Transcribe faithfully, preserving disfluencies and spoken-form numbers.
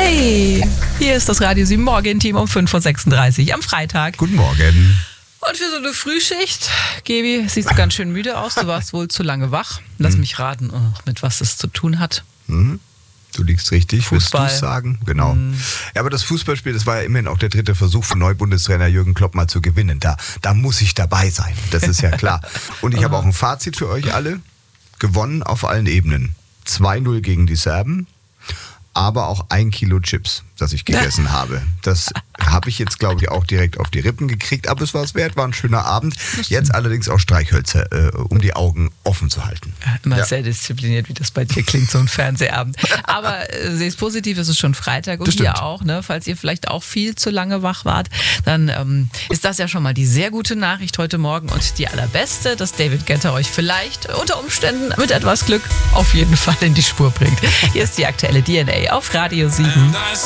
Hey, hier ist das Radio sieben Morgen-Team um fünf Uhr sechsunddreißig am Freitag. Guten Morgen. Und für so eine Frühschicht, Gebi, siehst du ganz schön müde aus. Du warst wohl zu lange wach. Lass hm. mich raten, oh, mit was es zu tun hat. Mhm. Du liegst richtig, Fußball. Willst du sagen? Genau. Mhm. Ja, aber das Fußballspiel, das war ja immerhin auch der dritte Versuch von Neubundestrainer Jürgen Klopp mal zu gewinnen. Da, da muss ich dabei sein, das ist ja klar. Und ich habe auch ein Fazit für euch alle. Gewonnen auf allen Ebenen. zwei null gegen die Serben, aber auch ein Kilo Chips, das ich gegessen habe. Das habe ich jetzt, glaube ich, auch direkt auf die Rippen gekriegt, aber es war es wert, war ein schöner Abend. Jetzt allerdings auch Streichhölzer, äh, um die Augen offen zu halten. Ja, immer Ja. sehr diszipliniert, wie das bei dir klingt, so ein Fernsehabend. Aber äh, seht es positiv, es ist schon Freitag und Das ihr stimmt. auch, ne? Falls ihr vielleicht auch viel zu lange wach wart, dann ähm, ist das ja schon mal die sehr gute Nachricht heute Morgen und die allerbeste, dass David Guetta euch vielleicht unter Umständen mit etwas Glück auf jeden Fall in die Spur bringt. Hier ist die aktuelle D N A auf Radio sieben.